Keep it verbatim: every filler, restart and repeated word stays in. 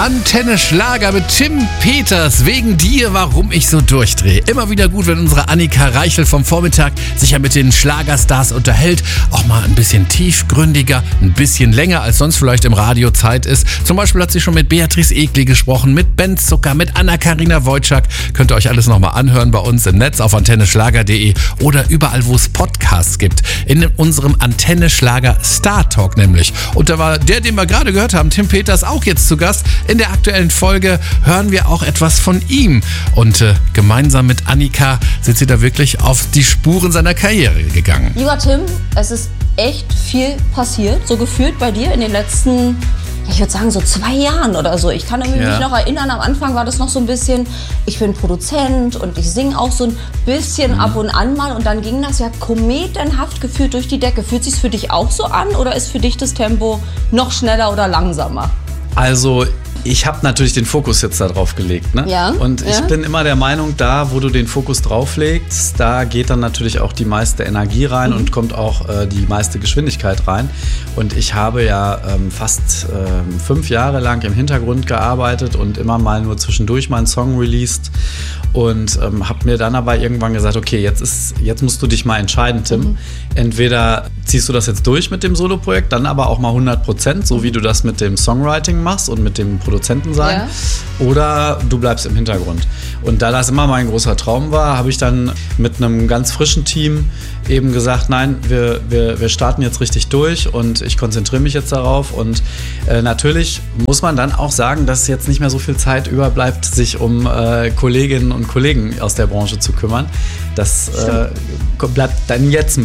Antenne Schlager mit Tim Peters. Wegen dir, warum ich so durchdrehe. Immer wieder gut, wenn unsere Annika Reichel vom Vormittag sich ja mit den Schlagerstars unterhält. Auch mal ein bisschen tiefgründiger, ein bisschen länger, als sonst vielleicht im Radio Zeit ist. Zum Beispiel hat sie schon mit Beatrice Egli gesprochen, mit Ben Zucker, mit Anna-Karina Wojcik. Könnt ihr euch alles nochmal anhören bei uns im Netz auf antenne schlager punkt de oder überall, wo es Podcasts gibt. In unserem Antenne Schlager Star Talk nämlich. Und da war der, den wir gerade gehört haben, Tim Peters, auch jetzt zu Gast. In der aktuellen Folge hören wir auch etwas von ihm. Und äh, gemeinsam mit Annika sind sie da wirklich auf die Spuren seiner Karriere gegangen. Lieber Tim, es ist echt viel passiert, so gefühlt bei dir in den letzten, ich würde sagen, so zwei Jahren oder so. Ich kann mich ja. noch erinnern, am Anfang war das noch so ein bisschen, ich bin Produzent und ich singe auch so ein bisschen mhm. ab und an mal. Und dann ging das ja kometenhaft gefühlt durch die Decke. Fühlt sich es für dich auch so an oder ist für dich das Tempo noch schneller oder langsamer? Also ich habe natürlich den Fokus jetzt da drauf gelegt, ne? Ja, und ich ja. bin immer der Meinung, da wo du den Fokus drauf legst, da geht dann natürlich auch die meiste Energie rein mhm. und kommt auch äh, die meiste Geschwindigkeit rein. Und ich habe ja ähm, fast ähm, fünf Jahre lang im Hintergrund gearbeitet und immer mal nur zwischendurch meinen Song released und ähm, habe mir dann aber irgendwann gesagt, okay, jetzt ist, jetzt musst du dich mal entscheiden, Tim. Mhm. Entweder ziehst du das jetzt durch mit dem Soloprojekt, dann aber auch mal hundert Prozent, so wie du das mit dem Songwriting machst und mit dem Produzenten sein, ja. oder du bleibst im Hintergrund. Und da das immer mein großer Traum war, habe ich dann mit einem ganz frischen Team eben gesagt, nein, wir, wir, wir starten jetzt richtig durch und ich konzentriere mich jetzt darauf. Und äh, natürlich muss man dann auch sagen, dass jetzt nicht mehr so viel Zeit überbleibt, sich um äh, Kolleginnen und Kollegen aus der Branche zu kümmern. Das äh, bleibt dann jetzt